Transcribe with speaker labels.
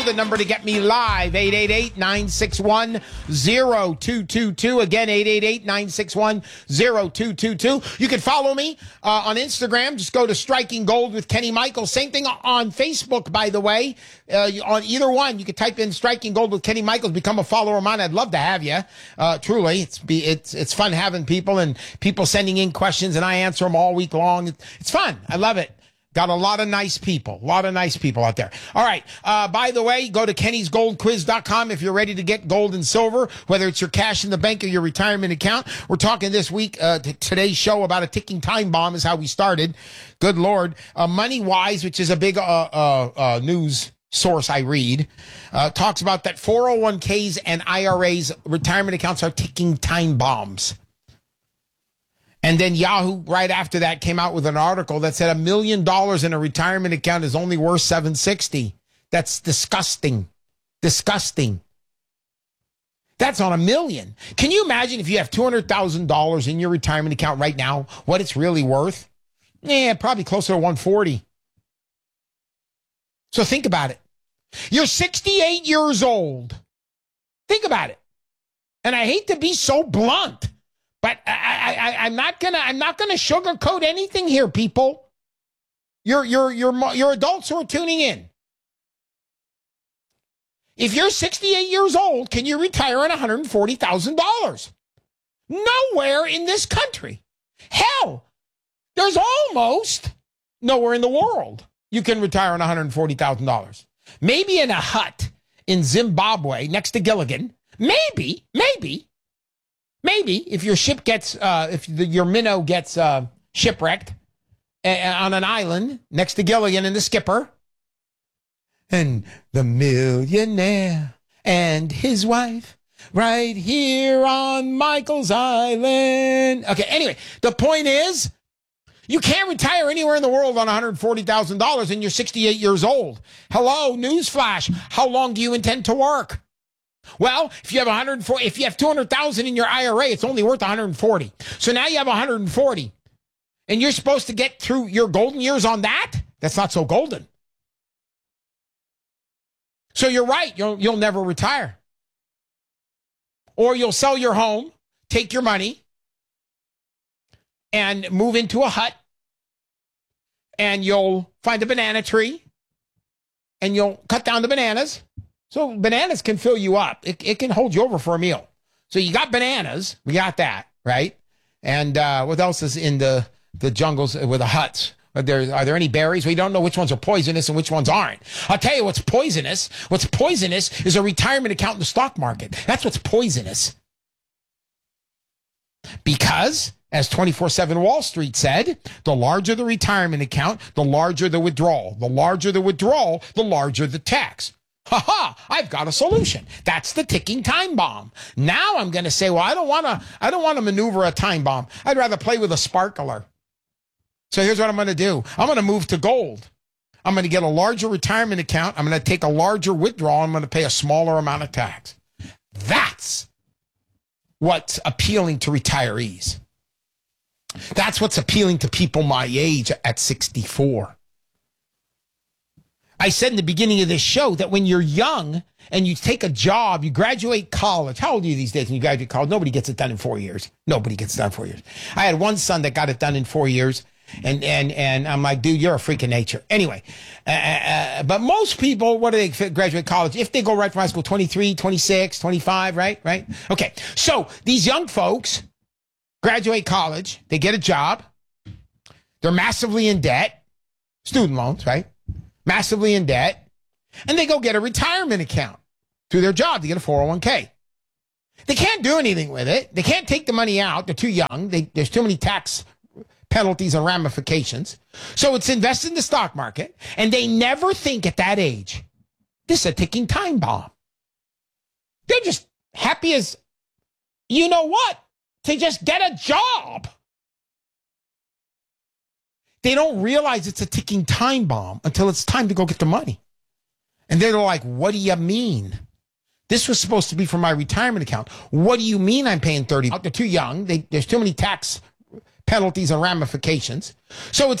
Speaker 1: The number to get me live, 888-961-0222. Again, 888-961-0222. You can follow me on Instagram. Just go to Striking Gold with Kenny Michaels. Same thing on Facebook, by the way. On either one, you can type in Striking Gold with Kenny Michaels. Become a follower of mine. I'd love to have you. Truly, it's fun having people and people sending in questions, and I answer them all week long. It's fun. I love it. Got a lot of nice people out there. All right. By the way, go to kennysgoldquiz.com if you're ready to get gold and silver, whether it's your cash in the bank or your retirement account. We're talking this week, today's show about a ticking time bomb is how we started. Good Lord. MoneyWise, which is a big news source I read, talks about that 401ks and IRAs, retirement accounts are ticking time bombs. And then Yahoo, right after that, came out with an article that said $1 million in a retirement account is only worth $760. That's disgusting. Disgusting. That's on $1 million. Can you imagine if you have $200,000 in your retirement account right now, what it's really worth? Yeah, probably closer to 140. So think about it. You're 68 years old. Think about it. And I hate to be so blunt, but I'm not gonna sugarcoat anything here, people. You're adults who are tuning in. If you're 68 years old, can you retire on $140,000? Nowhere in this country. Hell, there's almost nowhere in the world you can retire on $140,000. Maybe in a hut in Zimbabwe next to Gilligan. Maybe. Maybe if your ship gets, your minnow gets shipwrecked on an island next to Gilligan and the skipper, and the millionaire and his wife right here on Michael's Island. Okay, anyway, the point is, you can't retire anywhere in the world on $140,000 and you're 68 years old. Hello, newsflash. How long do you intend to work? Well, if you have $200,000 in your IRA, it's only worth $140. So now you have $140, and you're supposed to get through your golden years on that? That's not so golden. So you're right, you'll never retire. Or you'll sell your home, take your money, and move into a hut, and you'll find a banana tree, and you'll cut down the bananas. So bananas can fill you up. It can hold you over for a meal. So you got bananas. We got that, right? And what else is in the jungles with the huts? Are there any berries? We don't know which ones are poisonous and which ones aren't. I'll tell you what's poisonous. What's poisonous is a retirement account in the stock market. That's what's poisonous. Because, as 24/7 Wall Street said, the larger the retirement account, the larger the withdrawal. The larger the withdrawal, the larger the tax. Ha! I've got a solution. That's the ticking time bomb. Now I'm going to say, well, I don't want to maneuver a time bomb. I'd rather play with a sparkler. So here's what I'm going to do. I'm going to move to gold. I'm going to get a larger retirement account. I'm going to take a larger withdrawal. I'm going to pay a smaller amount of tax. That's what's appealing to retirees. That's what's appealing to people my age at 64. I said in the beginning of this show that when you're young and you take a job, you graduate college. How old are you these days when you graduate college? Nobody gets it done in 4 years. Nobody gets it done in 4 years. I had one son that got it done in 4 years, and I'm like, dude, you're a freak of nature. Anyway, but most people, what do they graduate college? If they go right from high school, 23, 26, 25, right? Okay, so these young folks graduate college, they get a job, they're massively in debt, student loans, right? Massively in debt, and they go get a retirement account through their job to get a 401k. They can't do anything with it. They can't take the money out. They're too young. There's too many tax penalties and ramifications. So it's invested in the stock market, and they never think at that age, this is a ticking time bomb. They're just happy as, you know what, to just get a job. They don't realize it's a ticking time bomb until it's time to go get the money. And they're like, what do you mean? This was supposed to be for my retirement account. What do you mean I'm paying $30? They're too young. There's too many tax penalties and ramifications. So it's